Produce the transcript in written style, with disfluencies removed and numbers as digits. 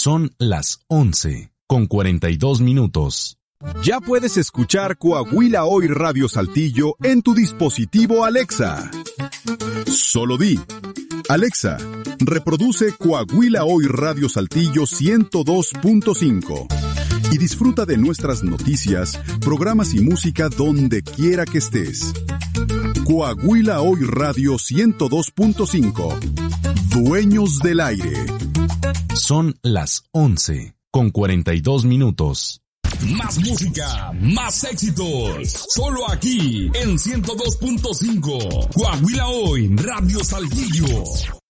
Son las 11:42. Ya puedes escuchar Coahuila Hoy Radio Saltillo en tu dispositivo Alexa. Solo di: Alexa, reproduce Coahuila Hoy Radio Saltillo 102.5 y disfruta de nuestras noticias, programas y música donde quiera que estés. Coahuila Hoy Radio 102.5. Dueños del aire. Son las 11:42. Más música, más éxitos. Solo aquí en 102.5. Coahuila Hoy Radio Saltillo.